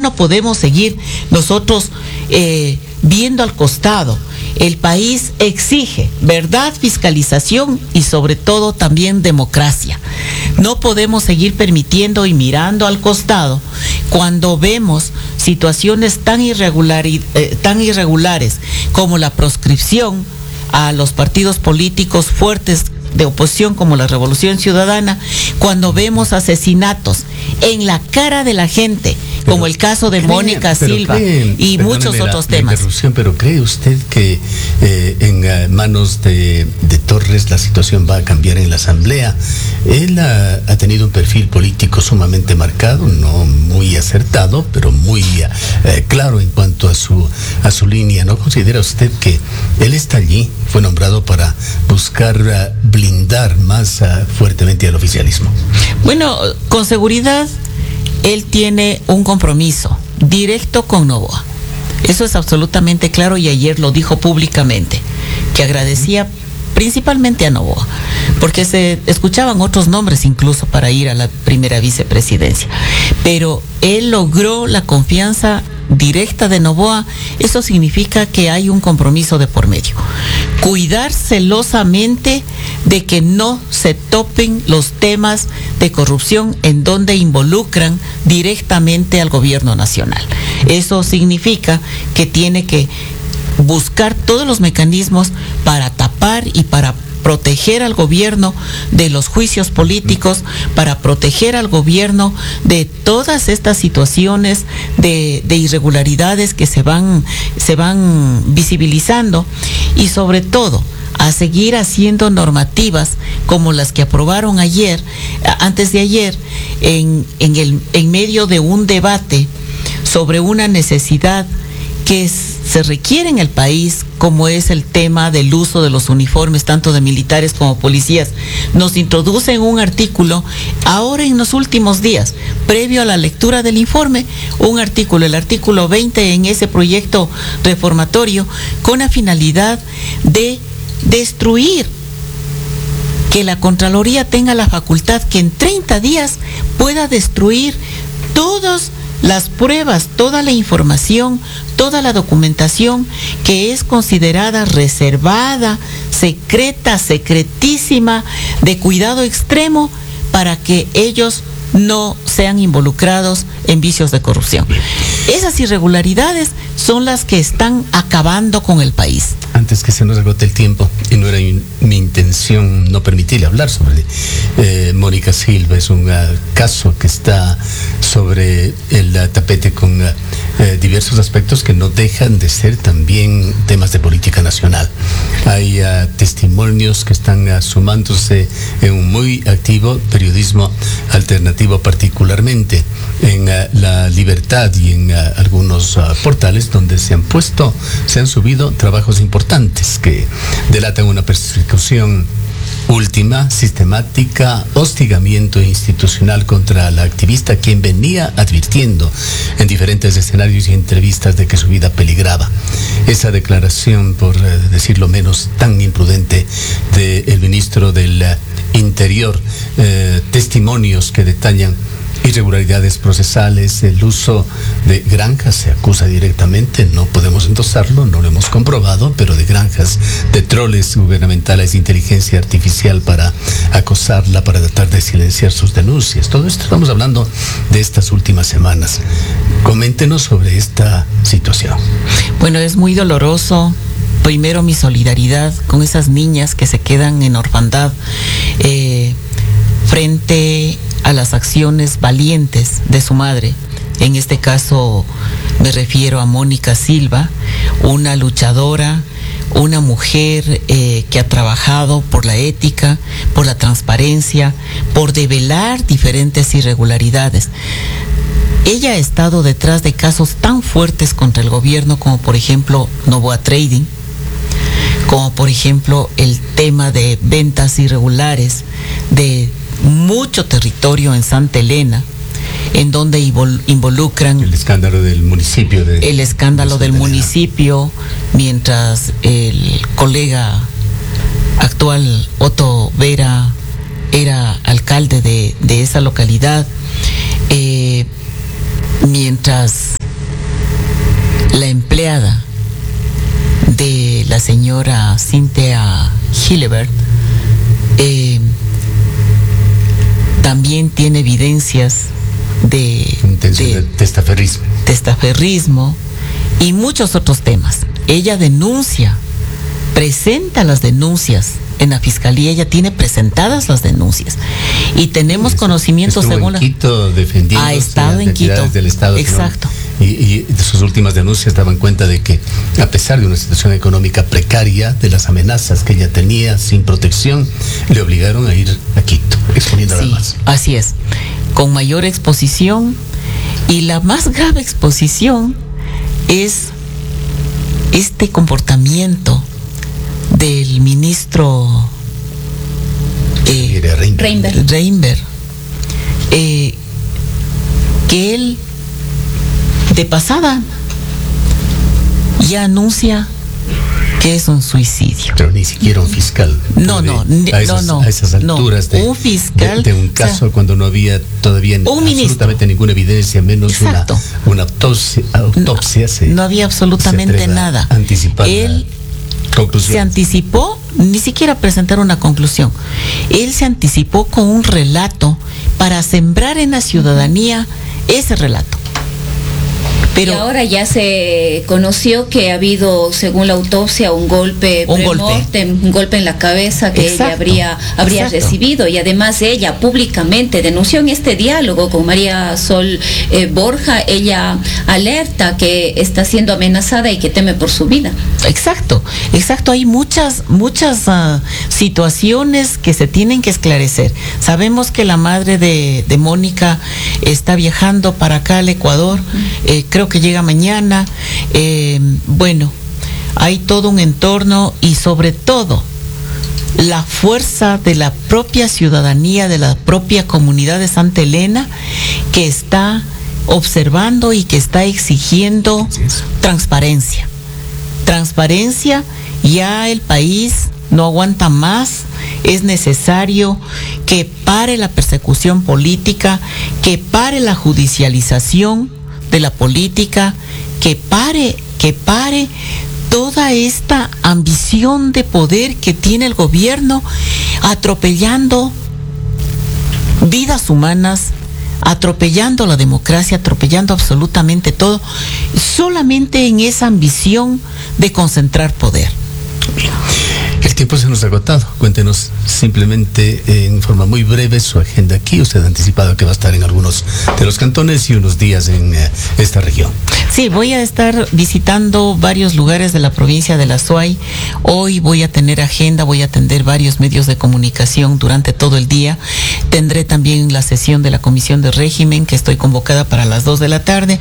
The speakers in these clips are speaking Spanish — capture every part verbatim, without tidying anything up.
no podemos seguir nosotros eh, viendo al costado. El país exige verdad, fiscalización y sobre todo también democracia. No podemos seguir permitiendo y mirando al costado cuando vemos situaciones tan, irregular, eh, tan irregulares como la proscripción a los partidos políticos fuertes de oposición como la Revolución Ciudadana, cuando vemos asesinatos en la cara de la gente, pero, como el caso de cree, Mónica Silva cree, y muchos otros la, temas. La pero ¿cree usted que eh, en uh, manos de, de Torres la situación va a cambiar en la Asamblea? Él ha, ha tenido un perfil político sumamente marcado, no muy acertado, pero muy uh, claro en cuanto a su, a su línea. ¿No considera usted que él está allí, fue nombrado para buscar uh, blindar más uh, fuertemente al oficialismo? Bueno, con seguridad él tiene un compromiso directo con Noboa. Eso es absolutamente claro y ayer lo dijo públicamente, que agradecía principalmente a Noboa, porque se escuchaban otros nombres incluso para ir a la primera vicepresidencia. Pero él logró la confianza directa de Noboa. Eso significa que hay un compromiso de por medio. Cuidar celosamente de que no se topen los temas de corrupción en donde involucran directamente al gobierno nacional. Eso significa que tiene que buscar todos los mecanismos para tapar y para proteger al gobierno de los juicios políticos, para proteger al gobierno de todas estas situaciones de, de irregularidades que se van, se van visibilizando, y sobre todo a seguir haciendo normativas como las que aprobaron ayer, antes de ayer, en, en, el, en medio de un debate sobre una necesidad que es, se requiere en el país, como es el tema del uso de los uniformes, tanto de militares como policías. Nos introducen un artículo, ahora en los últimos días, previo a la lectura del informe, un artículo, el artículo veinte en ese proyecto reformatorio, con la finalidad de destruir, que la Contraloría tenga la facultad que en treinta días pueda destruir todos las pruebas, toda la información, toda la documentación que es considerada reservada, secreta, secretísima, de cuidado extremo, para que ellos no sean involucrados en vicios de corrupción. Esas irregularidades son las que están acabando con el país. Antes que se nos agote el tiempo, y no era mi, mi intención no permitirle hablar sobre eh, Mónica Silva, es un uh, caso que está sobre el uh, tapete con uh, eh, diversos aspectos que no dejan de ser también temas de política nacional. Hay uh, testimonios que están uh, sumándose en un muy activo periodismo alternativo, particularmente en uh, La Libertad y en uh, algunos uh, portales donde se han puesto, se han subido trabajos importantes que delatan una persecución última, sistemática, hostigamiento institucional contra la activista, quien venía advirtiendo en diferentes escenarios y entrevistas de que su vida peligraba. Esa declaración, por eh, decirlo menos, tan imprudente del ministro del eh, Interior, eh, testimonios que detallan irregularidades procesales, el uso de granjas, se acusa directamente, no podemos endosarlo, no lo hemos comprobado, pero de granjas, de troles gubernamentales, de inteligencia artificial para acosarla, para tratar de silenciar sus denuncias. Todo esto estamos hablando de estas últimas semanas. Coméntenos sobre esta situación. Bueno, es muy doloroso. Primero, mi solidaridad con esas niñas que se quedan en orfandad eh, frente a las acciones valientes de su madre. En este caso me refiero a Mónica Silva, una luchadora, una mujer eh, que ha trabajado por la ética, por la transparencia, por develar diferentes irregularidades. Ella ha estado detrás de casos tan fuertes contra el gobierno como por ejemplo Noboa Trading, como por ejemplo el tema de ventas irregulares de mucho territorio en Santa Elena, en donde involucran el escándalo del municipio de, el escándalo de del municipio, mientras el colega actual Otto Vera era alcalde de, de esa localidad, eh, mientras la empleada de la señora Cynthia Gilbert eh, también tiene evidencias de, de, de testaferrismo. testaferrismo y muchos otros temas. Ella denuncia, presenta las denuncias en la fiscalía, ella tiene presentadas las denuncias y tenemos conocimiento según en Quito defendiendo ha estado en Quito del Estado, exacto, ¿no? y, y de sus últimas denuncias daban cuenta de que a pesar de una situación económica precaria, de las amenazas que ella tenía sin protección, le obligaron a ir a Quito, exponiéndola sí, más. Así es, con mayor exposición, y la más grave exposición es este comportamiento del ministro eh, Reinberg, Reinberg eh, que él de pasada ya anuncia que es un suicidio. Pero ni siquiera un fiscal. No, no, a esas, no, no. A esas alturas no, de, un fiscal, de, de un caso, o sea, cuando no había todavía absolutamente ninguna evidencia, menos una, una autopsia, autopsia no, se, no había absolutamente nada. Anticipar Él conclusión. Se anticipó, ni siquiera presentar una conclusión. Él se anticipó con un relato para sembrar en la ciudadanía ese relato. Pero y ahora ya se conoció que ha habido, según la autopsia, un golpe un golpe, un golpe en la cabeza que exacto, ella habría, habría recibido, y además ella públicamente denunció en este diálogo con María Sol eh, Borja, ella alerta que está siendo amenazada y que teme por su vida. Exacto, exacto, hay muchas, muchas uh, situaciones que se tienen que esclarecer. Sabemos que la madre de, de Mónica está viajando para acá al Ecuador, uh-huh. eh, creo que llega mañana, eh, bueno, hay todo un entorno y sobre todo la fuerza de la propia ciudadanía, de la propia comunidad de Santa Elena, que está observando y que está exigiendo transparencia. Transparencia, ya el país no aguanta más, es necesario que pare la persecución política, que pare la judicialización de la política, que pare, que pare toda esta ambición de poder que tiene el gobierno, atropellando vidas humanas, atropellando la democracia, atropellando absolutamente todo, solamente en esa ambición de concentrar poder. El tiempo se nos ha agotado. Cuéntenos simplemente eh, en forma muy breve su agenda aquí. Usted ha anticipado que va a estar en algunos de los cantones y unos días en eh, esta región. Sí, voy a estar visitando varios lugares de la provincia de La Suay. Hoy voy a tener agenda, voy a atender varios medios de comunicación durante todo el día. Tendré también la sesión de la Comisión de Régimen, que estoy convocada para las dos de la tarde.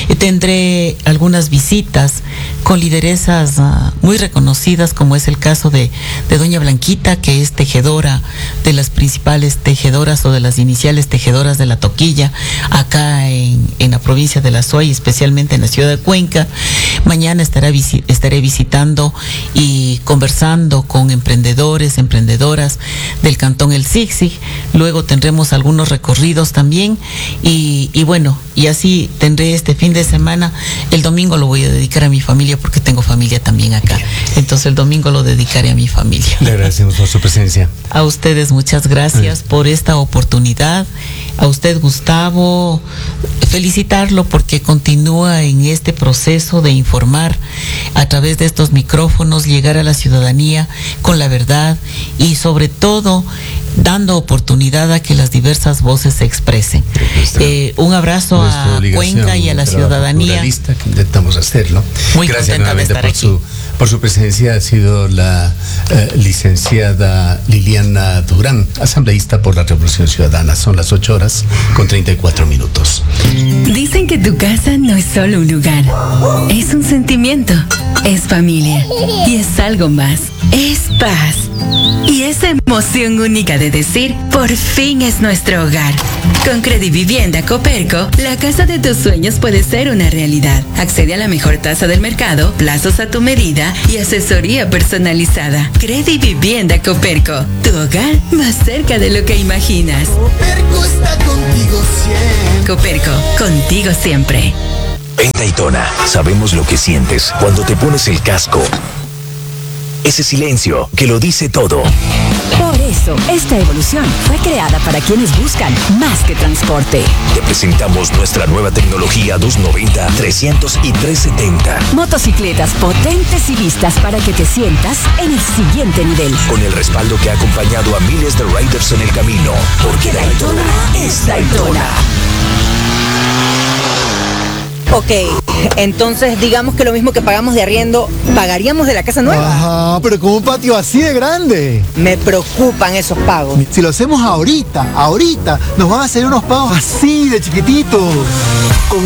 Tendré algunas visitas con lideresas uh, muy reconocidas, como es el caso de, de doña Blanquita, que es tejedora de las principales tejedoras o de las iniciales tejedoras de la Toquilla, acá en, en la provincia de La Suay, especialmente en la ciudad de Cuenca. Mañana estaré, estaré visitando y conversando con emprendedores, emprendedoras del cantón El Zig-Zig. Luego tendremos algunos recorridos también y, y bueno, y así tendré este fin de semana. El domingo lo voy a dedicar a mi familia porque tengo familia también acá. Entonces el domingo lo dedicaré a mi familia. Le agradecemos por su presencia. A ustedes muchas gracias sí. por esta oportunidad. A usted, Gustavo, felicitarlo porque continúa en este proceso de informar a través de estos micrófonos, llegar a la ciudadanía con la verdad y sobre todo dando oportunidad a que las diversas voces se expresen. Nuestra, eh, un abrazo a Cuenca y a la ciudadanía. Que intentamos hacerlo. Muy Gracias contenta de estar por aquí. Su, por su presencia. Ha sido la eh, licenciada Liliana Durán, asambleísta por la Revolución Ciudadana. Son las ocho horas con treinta y cuatro minutos. Dicen que tu casa no es solo un lugar, es un sentimiento, es familia y es algo más, es paz. Y esa emoción única de decir, por fin es nuestro hogar. Con Credivivienda Coperco, la casa de tus sueños puede ser una realidad. Accede a la mejor tasa del mercado, plazos a tu medida y asesoría personalizada. Credivivienda Coperco, tu hogar más cerca de lo que imaginas. Coperco está contigo siempre. Coperco, contigo siempre. En Daytona, sabemos lo que sientes cuando te pones el casco. Ese silencio que lo dice todo. Por eso, esta evolución fue creada para quienes buscan más que transporte. Te presentamos nuestra nueva tecnología doscientos noventa, trescientos y trescientos setenta. Motocicletas potentes y listas para que te sientas en el siguiente nivel. Con el respaldo que ha acompañado a miles de riders en el camino. Porque Daytona es Daytona. Ok, entonces digamos que lo mismo que pagamos de arriendo, ¿pagaríamos de la casa nueva? Ajá, pero con un patio así de grande. Me preocupan esos pagos. Si lo hacemos ahorita, ahorita, nos van a salir unos pagos así de chiquititos. Con